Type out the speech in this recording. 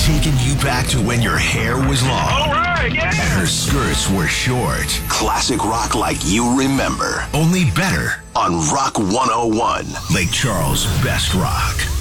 taking you back to when your hair was long. All right, yeah. And her skirts were short. Classic rock like you remember. Only better On Rock 101. Lake Charles' best rock.